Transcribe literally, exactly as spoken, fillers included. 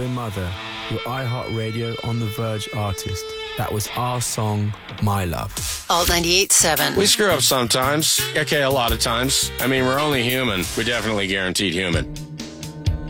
Radio Mother, your iHeartRadio On The Verge artist. That was our song, My Love. Alt ninety-eight point seven. We screw up sometimes. Okay, a lot of times. I mean, we're only human. We're definitely guaranteed human.